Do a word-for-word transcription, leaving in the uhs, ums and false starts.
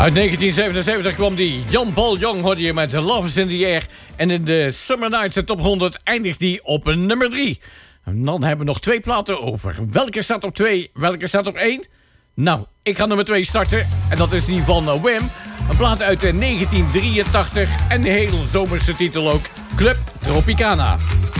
Uit negentien zevenenzeventig kwam die. John Paul Young hoorde je met Love is in the Air. En in de Summer Nights Top honderd eindigt die op nummer drie. En dan hebben we nog twee platen over. Welke staat op twee? Welke staat op één? Nou, ik ga nummer twee starten. En dat is die van Wham. Een plaat uit negentien drieëntachtig. En de hele zomerse titel ook. Club Tropicana.